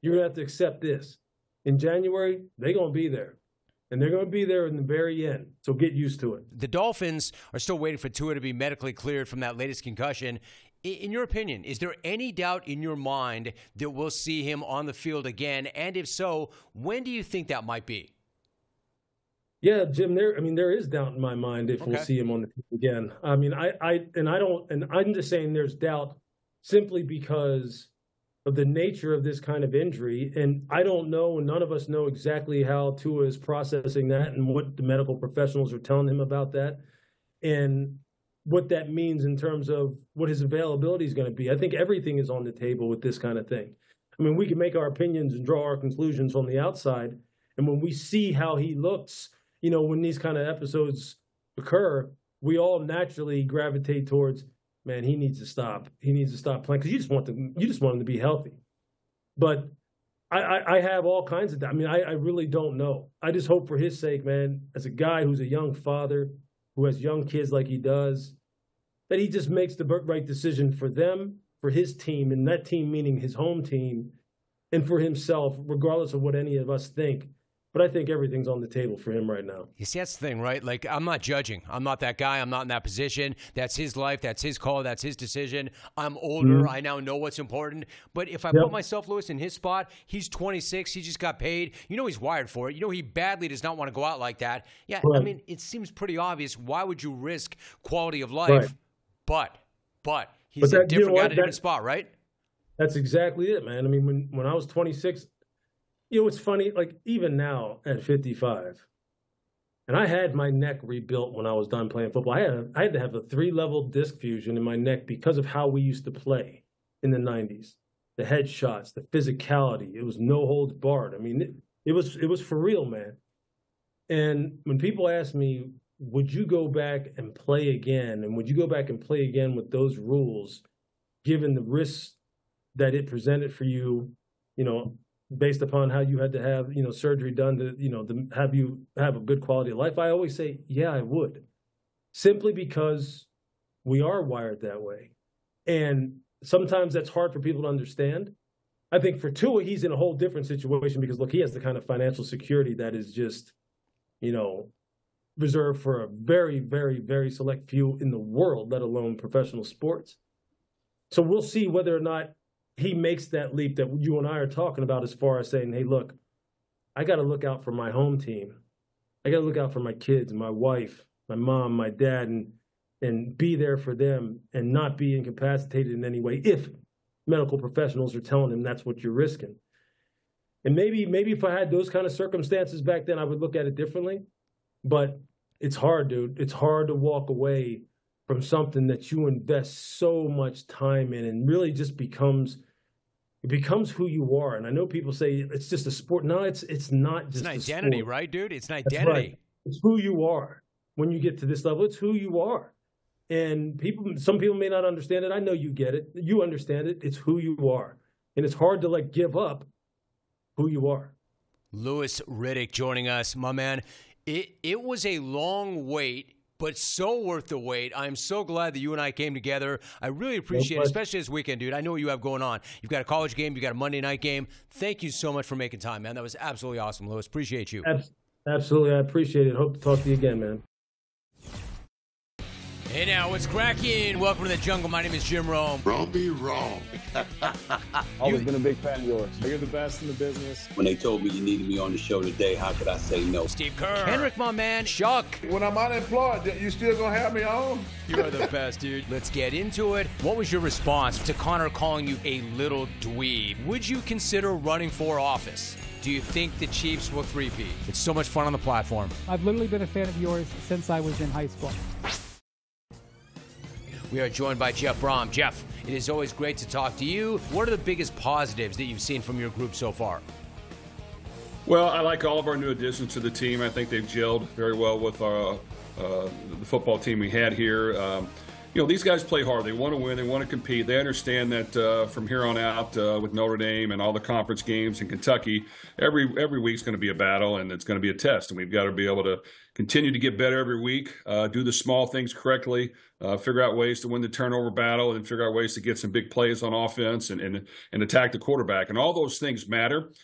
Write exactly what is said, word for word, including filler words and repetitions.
you're going to have to accept this. In January, they're going to be there. And they're going to be there in the very end. So get used to it. The Dolphins are still waiting for Tua to be medically cleared from that latest concussion. In your opinion, is there any doubt in your mind that we'll see him on the field again? And if so, when do you think that might be? Yeah, Jim, there I mean, there is doubt in my mind if Okay. we'll see him on the field again. I mean, I, I and I don't and I'm just saying there's doubt simply because of the nature of this kind of injury. And I don't know, and none of us know exactly how Tua is processing that and what the medical professionals are telling him about that and what that means in terms of what his availability is going to be. I think everything is on the table with this kind of thing. I mean, we can make our opinions and draw our conclusions on the outside. And when we see how he looks, you know, when these kind of episodes occur, we all naturally gravitate towards, man, he needs to stop. He needs to stop playing because you just want them. You just want him to be healthy. But I, I, I have all kinds of. I mean, I, I really don't know. I just hope for his sake, man, as a guy who's a young father who has young kids like he does, that he just makes the right decision for them, for his team, and that team meaning his home team, and for himself, regardless of what any of us think. But I think everything's on the table for him right now. You see, that's the thing, right? Like, I'm not judging. I'm not that guy. I'm not in that position. That's his life. That's his call. That's his decision. I'm older. Mm-hmm. I now know what's important. But if I yep. put myself, Lewis, in his spot, he's twenty-six. He just got paid. You know he's wired for it. You know he badly does not want to go out like that. Yeah, right. I mean, it seems pretty obvious. Why would you risk quality of life? Right. But, but, he's but that, a different you know guy, a different spot, right? That's exactly it, man. I mean, when, when I was twenty-six, you know, it's funny, like even now at fifty-five, and I had my neck rebuilt when I was done playing football. I had, a, I had to have a three-level disc fusion in my neck because of how we used to play in the nineties. The headshots, the physicality, it was no holds barred. I mean, it, it was it was for real, man. And when people ask me, would you go back and play again, and would you go back and play again with those rules, given the risks that it presented for you, you know, based upon how you had to have, you know, surgery done to, you know, to have you have a good quality of life? I always say, yeah, I would. Simply because we are wired that way. And sometimes that's hard for people to understand. I think for Tua, he's in a whole different situation because, look, he has the kind of financial security that is just, you know, reserved for a very, very, very select few in the world, let alone professional sports. So we'll see whether or not he makes that leap that you and I are talking about as far as saying, hey, look, I got to look out for my home team. I got to look out for my kids, my wife, my mom, my dad, and and be there for them and not be incapacitated in any way if medical professionals are telling him that's what you're risking. And maybe maybe if I had those kind of circumstances back then, I would look at it differently. But it's hard, dude. It's hard to walk away from something that you invest so much time in and really just becomes it becomes who you are. And I know people say it's just a sport. No, it's it's not just it's an identity, sport. Right, dude? It's an identity. That's right. It's who you are. When you get to this level, it's who you are. And people, some people may not understand it. I know you get it. You understand it. It's who you are. And it's hard to like give up who you are. Louis Riddick joining us, my man. It it was a long wait, but so worth the wait. I'm so glad that you and I came together. I really appreciate it, especially this weekend, dude. I know what you have going on. You've got a college game. You've got a Monday night game. Thank you so much for making time, man. That was absolutely awesome, Louis. Appreciate you. Absolutely. I appreciate it. Hope to talk to you again, man. Hey now, what's cracking? Welcome to the jungle. My name is Jim Rome. Wrong be wrong. Always been a big fan of yours. You're the best in the business. When they told me you needed me on the show today, how could I say no? Steve Kerr. Henrik, my man. Chuck. When I'm unemployed, you still gonna have me on? You are the best, dude. Let's get into it. What was your response to Connor calling you a little dweeb? Would you consider running for office? Do you think the Chiefs will three-peat? It's so much fun on the platform. I've literally been a fan of yours since I was in high school. We are joined by Jeff Brohm. Jeff, it is always great to talk to you. What are the biggest positives that you've seen from your group so far? Well, I like all of our new additions to the team. I think they've gelled very well with our, uh, the football team we had here. Um, you know, these guys play hard. They want to win. They want to compete. They understand that uh, from here on out uh, with Notre Dame and all the conference games in Kentucky, every every week's going to be a battle, and it's going to be a test. And we've got to be able to continue to get better every week, uh, do the small things correctly, uh, figure out ways to win the turnover battle, and figure out ways to get some big plays on offense and, and, and attack the quarterback. And all those things matter.